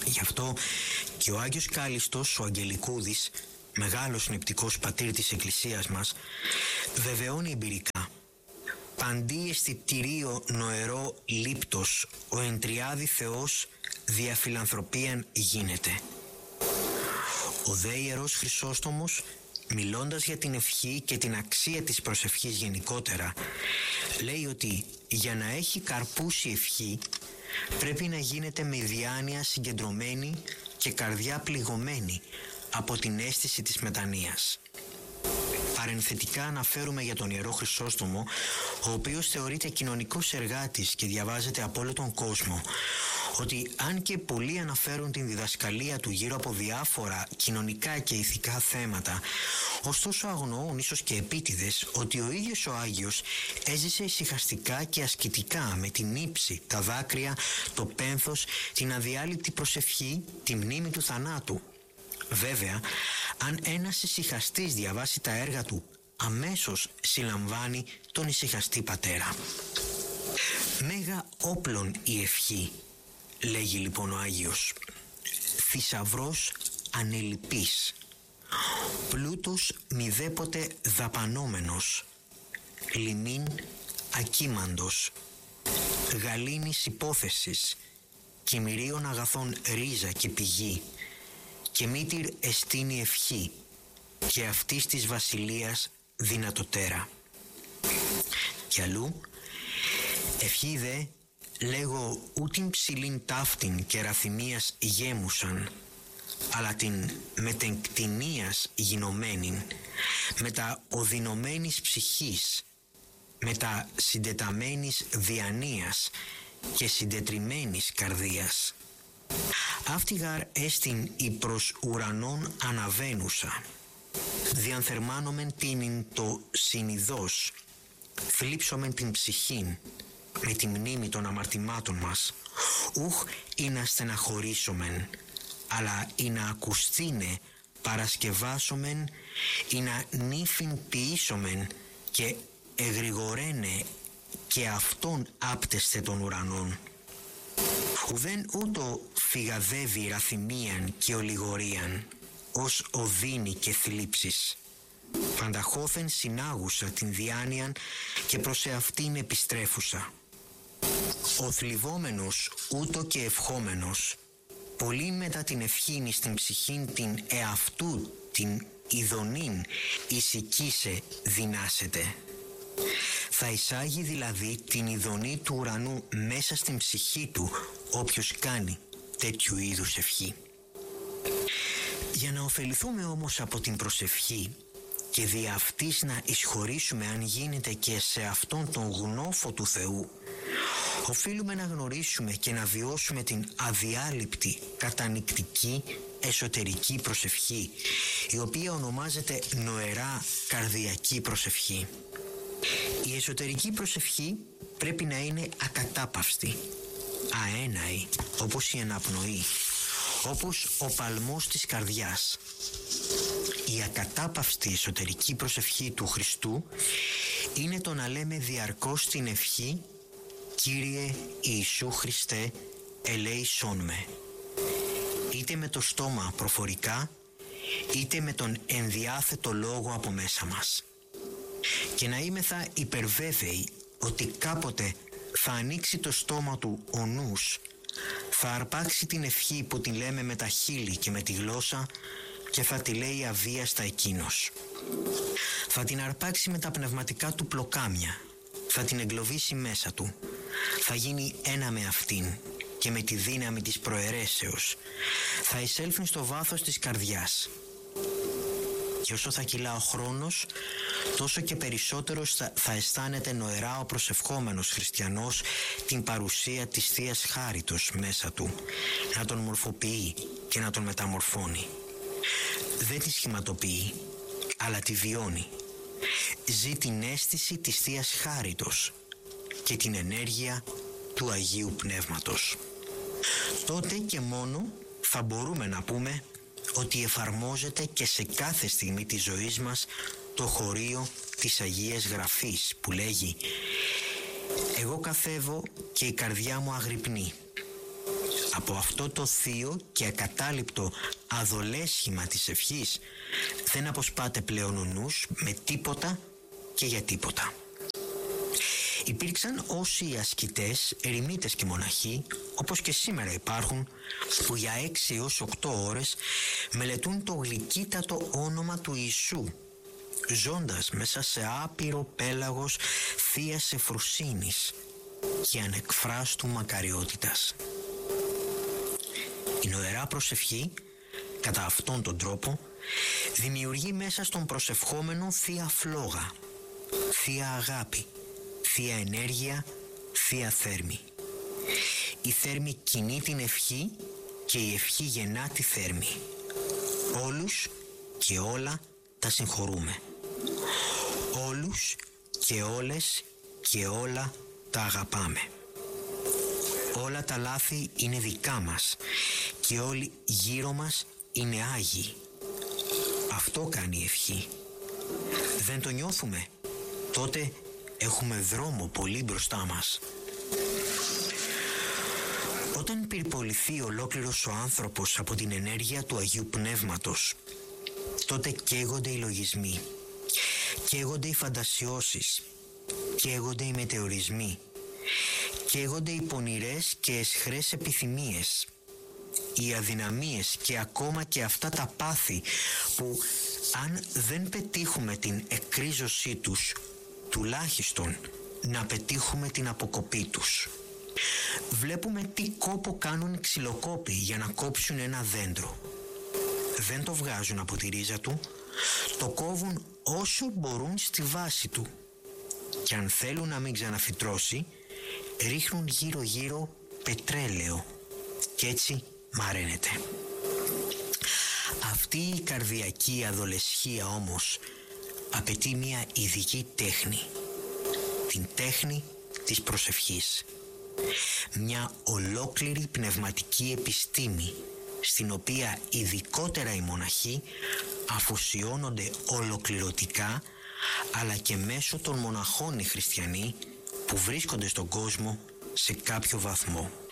Γι' αυτό και ο Άγιος Κάλιστος, ο Αγγελικούδης, μεγάλος νηπτικός πατήρ της Εκκλησίας μας, βεβαιώνει εμπειρικά: «Παντί αισθητηρίο νοερό λίπτος, ο εν τριάδι Θεός δια φιλανθρωπίαν γίνεται». Ο δε Ιερός Χρυσόστομος, μιλώντας για την ευχή και την αξία της προσευχής γενικότερα, λέει ότι για να έχει καρπούς η ευχή πρέπει να γίνεται με διάνοια συγκεντρωμένη και καρδιά πληγωμένη από την αίσθηση της μετανοίας. Παρενθετικά αναφέρουμε για τον Ιερό Χρυσόστομο, ο οποίος θεωρείται κοινωνικός εργάτης και διαβάζεται από όλο τον κόσμο, ότι αν και πολλοί αναφέρουν την διδασκαλία του γύρω από διάφορα κοινωνικά και ηθικά θέματα, ωστόσο αγνοούν, ίσως και επίτηδες, ότι ο ίδιος ο Άγιος έζησε ησυχαστικά και ασκητικά με την ύψη, τα δάκρυα, το πένθος, την αδιάλειπτη προσευχή, τη μνήμη του θανάτου. Βέβαια, αν ένας ησυχαστής διαβάσει τα έργα του, αμέσως συλλαμβάνει τον ησυχαστή πατέρα. «Μέγα όπλων η ευχή», λέγει λοιπόν ο Άγιος, «θησαυρός ανελιπής, πλούτος μηδέποτε δαπανόμενος, λιμήν ακίμαντος, γαλήνης υπόθεσης, κυμηρίων αγαθών ρίζα και πηγή, και μήτηρ εστίνη ευχή, και αυτής της βασιλείας δυνατοτέρα». Κι αλλού, «Ευχή δε, λέγω, ούτιν ψηλήν ταύτην και ραθυμίας γέμουσαν, αλλά την μετεγκτηνίας γινωμένην, μετα οδυνωμένης ψυχής, μετα συντεταμένης διανοίας και συντετριμμένης καρδίας. Αυτή γαρ έστιν η προς ουρανών αναβαίνουσα, διανθερμάνομεν τίνην το συνειδώς, θλίψομεν την ψυχήν με τη μνήμη των αμαρτημάτων μας, ούχ ή να στεναχωρήσομεν, αλλά ή να ακουστήνε παρασκευάσομεν, ή να νύφην ποιήσομεν και εγρηγορένε και αυτόν άπτεστε των ουρανών. Ουδέν ούτω φυγαδεύει ραθυμίαν και ολιγορίαν, ως οδύνη και θλίψεις. Πανταχώθεν συνάγουσα την διάνοιαν και προς εαυτήν επιστρέφουσα. Ο θλιβόμενος ούτω και ευχόμενος, πολύ μετά την ευχήν στην ψυχήν την εαυτού την ειδονήν ησικήσε δυνάσεται. Θα εισάγει δηλαδή την ειδονή του ουρανού μέσα στην ψυχή του όποιος κάνει τέτοιου είδους ευχή. Για να ωφεληθούμε όμως από την προσευχή και δι' αυτής να εισχωρήσουμε αν γίνεται και σε αυτόν τον γνώφο του Θεού, οφείλουμε να γνωρίσουμε και να βιώσουμε την αδιάλειπτη, κατανυκτική, εσωτερική προσευχή, η οποία ονομάζεται νοερά καρδιακή προσευχή. Η εσωτερική προσευχή πρέπει να είναι ακατάπαυστη, αέναη, όπως η αναπνοή, όπως ο παλμός της καρδιάς. Η ακατάπαυστη εσωτερική προσευχή του Χριστού είναι το να λέμε διαρκώς την ευχή «Κύριε Ιησού Χριστέ, ελέησόν με», είτε με το στόμα προφορικά, είτε με τον ενδιάθετο λόγο από μέσα μας. Και να είμεθα υπερβέβαιοι ότι κάποτε θα ανοίξει το στόμα του ο νους, θα αρπάξει την ευχή που την λέμε με τα χείλη και με τη γλώσσα και θα τη λέει αβίαστα εκείνος. Θα την αρπάξει με τα πνευματικά του πλοκάμια, θα την εγκλωβίσει μέσα του, θα γίνει ένα με αυτήν και με τη δύναμη της προαιρέσεως θα εισέλθουν στο βάθος της καρδιάς. Και όσο θα κυλά ο χρόνος, τόσο και περισσότερος θα αισθάνεται νοερά ο προσευχόμενος χριστιανός την παρουσία της Θείας Χάριτος μέσα του, να τον μορφοποιεί και να τον μεταμορφώνει. Δεν τη σχηματοποιεί, αλλά τη βιώνει. Ζει την αίσθηση της Θείας Χάριτος και την ενέργεια του Αγίου Πνεύματος. Τότε και μόνο θα μπορούμε να πούμε ότι εφαρμόζεται και σε κάθε στιγμή της ζωής μας το χωρίο της Αγίας Γραφής που λέγει «Εγώ καθεύω και η καρδιά μου αγρυπνεί». από αυτό το θείο και ακατάληπτο αδολέσχημα της ευχής δεν αποσπάται πλέον ο νους με τίποτα και για τίποτα. Υπήρξαν όσοι ασκητές, ερημίτες και μοναχοί, όπως και σήμερα υπάρχουν, που για 6 έως 8 ώρες μελετούν το γλυκύτατο όνομα του Ιησού, ζώντας μέσα σε άπειρο πέλαγος θείας ευφροσύνης και ανεκφράστου μακαριότητας. Η νοερά προσευχή, κατά αυτόν τον τρόπο, δημιουργεί μέσα στον προσευχόμενο θεία φλόγα, θεία αγάπη, θεία ενέργεια, θεία θέρμη. Η θέρμη κινεί την ευχή και η ευχή γεννά τη θέρμη. Όλους και όλα τα συγχωρούμε. Όλους και όλες και όλα τα αγαπάμε. Όλα τα λάθη είναι δικά μας και όλοι γύρω μας είναι άγιοι. Αυτό κάνει η ευχή. Δεν το νιώθουμε? Τότε έχουμε δρόμο πολύ μπροστά μας. Όταν πυρποληθεί ολόκληρος ο άνθρωπος από την ενέργεια του Αγίου Πνεύματος, τότε καίγονται οι λογισμοί, καίγονται οι φαντασιώσεις, καίγονται οι μετεωρισμοί, καίγονται οι πονηρές και αισχρές επιθυμίες, οι αδυναμίες και ακόμα και αυτά τα πάθη που αν δεν πετύχουμε την εκρίζωσή τους, τουλάχιστον να πετύχουμε την αποκοπή τους. Βλέπουμε τι κόπο κάνουν οι ξυλοκόποι για να κόψουν ένα δέντρο. Δεν το βγάζουν από τη ρίζα του, το κόβουν όσο μπορούν στη βάση του. Και αν θέλουν να μην ξαναφυτρώσει, ρίχνουν γύρω-γύρω πετρέλαιο και έτσι μαραίνεται. Αυτή η καρδιακή αδολεσχία όμως απαιτεί μια ειδική τέχνη, την τέχνη της προσευχής. Μια ολόκληρη πνευματική επιστήμη στην οποία ειδικότερα οι μοναχοί αφοσιώνονται ολοκληρωτικά, αλλά και μέσω των μοναχών οι χριστιανοί που βρίσκονται στον κόσμο σε κάποιο βαθμό.